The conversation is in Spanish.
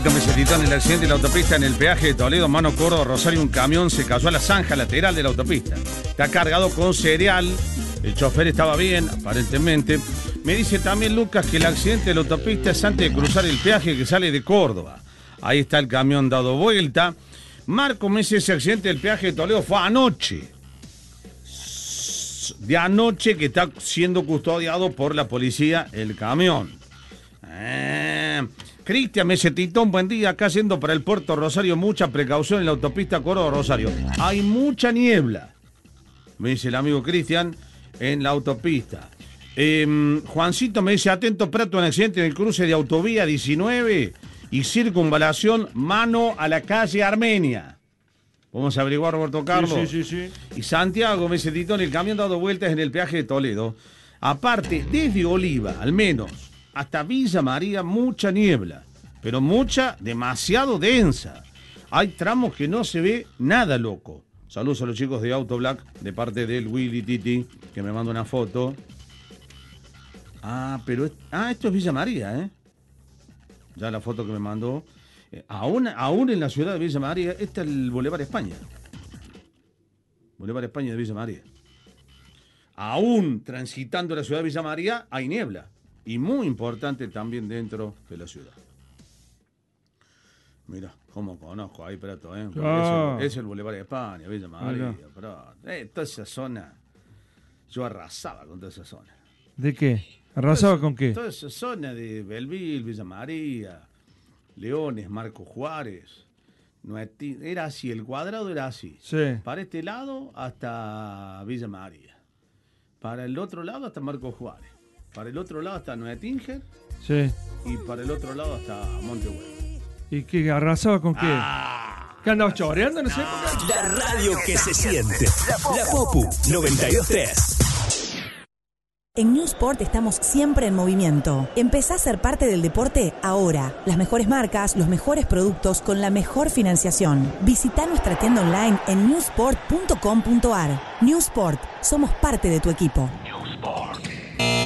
Juancito Mesetito, en el accidente de la autopista en el peaje de Toledo, mano Córdoba, Rosario, un camión se cayó a la zanja lateral de la autopista. Está cargado con cereal, el chofer estaba bien, aparentemente. Me dice también Lucas que el accidente de la autopista es antes de cruzar el peaje que sale de Córdoba. Ahí está el camión dado vuelta. Marco me dice, ese accidente del peaje de Toledo fue anoche. De anoche, que está siendo custodiado por la policía el camión. Cristian Mesetitón, buen día, acá yendo para el puerto Rosario, mucha precaución en la autopista Córdoba-Rosario. Hay mucha niebla, me dice el amigo Cristian, en la autopista. Juancito me dice, atento Prato, un accidente en el cruce de autovía 19 y circunvalación, mano a la calle Armenia. Vamos a averiguar, Roberto Carlos. Sí. Y Santiago me dice, Titón, el camión dado vueltas en el peaje de Toledo. Aparte, desde Oliva, al menos, hasta Villa María, mucha niebla. Pero mucha, demasiado densa. Hay tramos que no se ve nada, loco. Saludos a los chicos de Auto Black, de parte del Willy Titi, que me manda una foto. Esto es Villa María, ¿eh? Ya la foto que me mandó. Aún en la ciudad de Villa María, está el Boulevard España. Boulevard España de Villa María. Aún transitando la ciudad de Villa María, hay niebla. Y muy importante también dentro de la ciudad. Mira, cómo conozco ahí, Prato, ¿eh? Es el Boulevard España, Villa María, Prato. Toda esa zona, yo arrasaba con toda esa zona. ¿De qué? ¿Arrasaba con qué? Toda esa zona de Belville, Villa María, Leones, Marco Juárez. Era así, el cuadrado era así. Sí. Para este lado hasta Villa María. Para el otro lado hasta Marco Juárez. Para el otro lado hasta Nueva Tinger. Sí. Y para el otro lado hasta Montevideo. ¿Y qué? ¿Arrasaba con qué? ¿Qué andabas choreando en esa época? La radio que se siente. La Popu 92.3. En New Sport estamos siempre en movimiento. Empezá a ser parte del deporte ahora. Las mejores marcas, los mejores productos con la mejor financiación. Visita nuestra tienda online en newsport.com.ar. New Sport, somos parte de tu equipo.